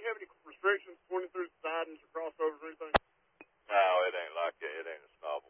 have any restrictions pointing through sidings or crossovers or anything? No, it ain't like that. It ain't a stop